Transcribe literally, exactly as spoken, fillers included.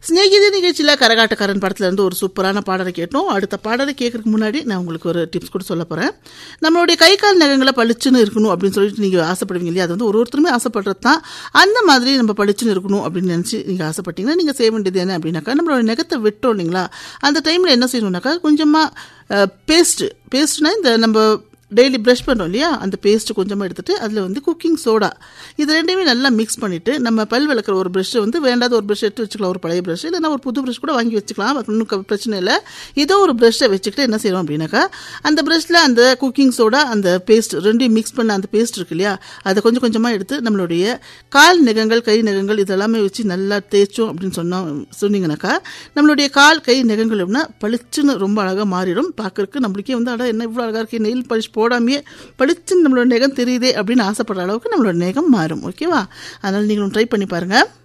ஸ்நேகிதி நிகழ்ச்சியில் கரகாட்டக்காரன் படத்துல இருந்து ஒரு சூப்பரான பாடலை கேட்டோம். அடுத்த பாடலை கேட்கறதுக்கு முன்னாடி நான் உங்களுக்கு ஒரு டிப்ஸ் கூட சொல்ல போறேன். நம்மளுடைய கை கால் நகங்களை பளிச்சுன்னு இருக்கணும் அப்படின்னு சொல்லிட்டு நீங்க ஆசைப்படுவீங்க இல்லையா? அது வந்து ஒரு ஒருத்தருமே ஆசைப்படுறது தான். அந்த மாதிரி நம்ம பளிச்சுன்னு இருக்கணும் அப்படின்னு நினைச்சு நீங்க ஆசைப்பட்டீங்கன்னா நீங்க செய்ய வேண்டியது என்ன அப்படின்னாக்கா, நம்மளோட நகத்தை வெட்டோம் இல்லைங்களா, அந்த டைம்ல என்ன செய்யணும்னாக்கா, கொஞ்சமா பேஸ்ட் பேஸ்ட்னா இந்த நம்ம டெய்லி ப்ரஷ் பண்ணுறோம் இல்லையா, அந்த பேஸ்ட்டு கொஞ்சமாக எடுத்துகிட்டு அதில் வந்து குக்கிங் சோடா இது ரெண்டையுமே நல்லா மிக்ஸ் பண்ணிவிட்டு, நம்ம பல் விளக்குற ஒரு ப்ரஷ்ஷை வந்து வேண்டாத ஒரு ப்ரஷ் எடுத்து வச்சுக்கலாம், ஒரு பழைய ப்ரஷ் இல்லைன்னா ஒரு புது ப்ரஷ் கூட வாங்கி வச்சுக்கலாம், ஒன்றும் பிரச்சனை இல்லை. ஏதோ ஒரு ப்ரஷ்ஷை வச்சுக்கிட்டு என்ன செய்யறோம் அப்படின்னாக்கா, அந்த ப்ரஷ்ஷில் அந்த குக்கிங் சோடா அந்த பேஸ்ட் ரெண்டையும் மிக்ஸ் பண்ண அந்த பேஸ்ட் இருக்கு இல்லையா, அதை கொஞ்சம் கொஞ்சமாக எடுத்து நம்மளுடைய கால் நகங்கள் கை நகங்கள் இதெல்லாமே வச்சு நல்லா தேய்ச்சோம் அப்படின்னு சொன்னோம் சொன்னீங்கன்னாக்கா, நம்மளுடைய கால் கை நகங்கள் எப்படின்னா பளிச்சுன்னு ரொம்ப அழகாக மாறிடும். பார்க்கறதுக்கு நம்மளுக்கே வந்து அட என்ன இவ்வளோ அழகாக இருக்குது, நெயில் பாலிஷ் போடாமையே பளிச்சுன்னு நம்மளோட நகம் தெரியுதே அப்படின்னு ஆசைப்படுற அளவுக்கு நம்மளோட நகம் மாறும். ஓகேவா? அதனால் நீங்களும் ட்ரை பண்ணி பாருங்கள்.